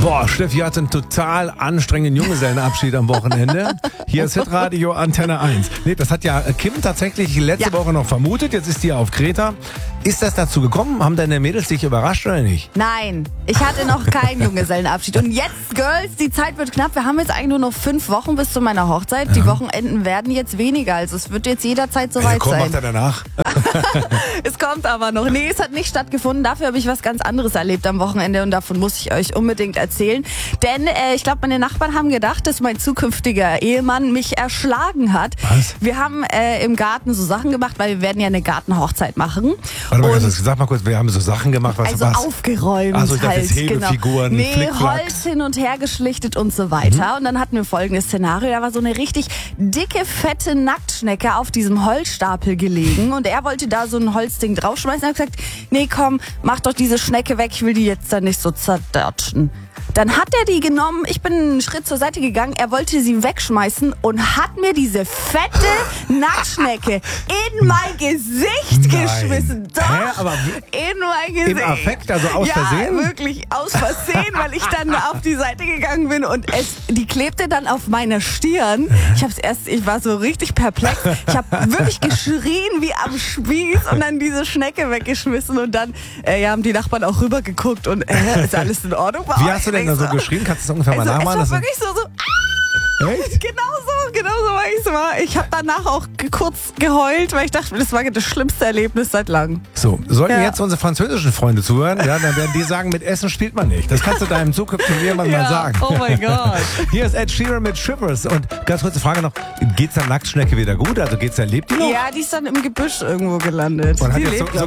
Boah, Steffi hat einen total anstrengenden Junggesellenabschied am Wochenende. Hier ist Hitradio Antenne 1. Nee, das hat ja Kim tatsächlich letzte Woche noch vermutet. Jetzt ist die auf Kreta. Ist das dazu gekommen? Haben deine Mädels dich überrascht oder nicht? Nein, ich hatte noch keinen Junggesellenabschied. Und jetzt, Girls, die Zeit wird knapp. Wir haben jetzt eigentlich nur noch 5 Wochen bis zu meiner Hochzeit. Die Wochenenden werden jetzt weniger. Also es wird jetzt jederzeit soweit Komm, sein. macht er danach. Es kommt aber noch. Nee, es hat nicht stattgefunden. Dafür habe ich was ganz anderes erlebt am Wochenende und davon muss ich euch unbedingt erzählen. Denn ich glaube, meine Nachbarn haben gedacht, dass mein zukünftiger Ehemann mich erschlagen hat. Was? Wir haben im Garten so Sachen gemacht, weil wir werden ja eine Gartenhochzeit machen. Warte mal, sag mal kurz, wir haben so Sachen gemacht, was Also aufgeräumt. Also ich dachte halt, jetzt Hebefiguren, genau. Nee, Flickflack. Holz hin und her geschlichtet und so weiter. Und dann hatten wir folgendes Szenario. Da war so eine richtig dicke, fette Nacktschnecke auf diesem Holzstapel gelegen. Und er wollte da so ein Holzding draufschmeißen und hat gesagt, nee komm, mach doch diese Schnecke weg, ich will die jetzt da nicht so zerdatschen. Dann hat er die genommen, ich bin einen Schritt zur Seite gegangen, er wollte sie wegschmeißen und hat mir diese fette Nacktschnecke in mein Gesicht geschmissen. Doch, Hä? Aber in mein Gesicht. im Affekt, also aus Versehen? Ja, wirklich aus Versehen, weil ich dann auf die Seite gegangen bin und die klebte dann auf meiner Stirn. Ich war so richtig perplex. Ich habe wirklich geschrien wie am Spieß und dann diese Schnecke weggeschmissen und dann haben die Nachbarn auch rübergeguckt und ist alles in Ordnung bei euch? Wie hast du denn da so geschrien? Kannst du es ungefähr mal nachmachen? Es war wirklich so Echt? Genau so war ich es. Ich habe danach auch kurz geheult, weil ich dachte, das war das schlimmste Erlebnis seit langem. So, sollten jetzt unsere französischen Freunde zuhören, dann werden die sagen, mit Essen spielt man nicht. Das kannst du deinem zukünftigen Ehemann mal sagen. Oh mein Gott. Hier ist Ed Sheeran mit Shivers. Und ganz kurze Frage noch, geht's der Nacktschnecke wieder gut? Also lebt die noch? Ja, die ist dann im Gebüsch irgendwo gelandet. Und hat Die jetzt lebt, so